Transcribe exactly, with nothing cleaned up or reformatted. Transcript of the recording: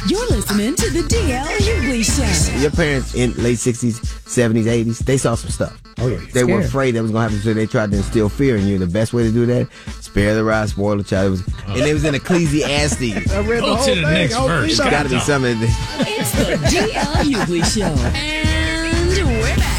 You're listening to the D L Hughley Show. Your parents in late sixties, seventies, eighties, they saw some stuff. Oh, yeah. They were afraid that was going to happen, so they tried to instill fear in you. The best way to do that, spare the rod, spoil the child. It was, and it was in Ecclesiastes. I read Go the whole to the thing. next verse. It's got to be something. It's the D L Hughley Show. And we're back.